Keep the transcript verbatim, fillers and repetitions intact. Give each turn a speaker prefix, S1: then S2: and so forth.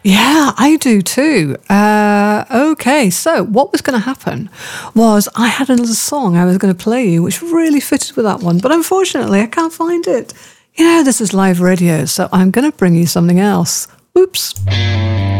S1: Yeah, I do too. Uh, okay, so what was going to happen was I had another song I was going to play you, which really fitted with that one, but unfortunately I can't find it. You know, this is live radio, so I'm going to bring you something else. Oops.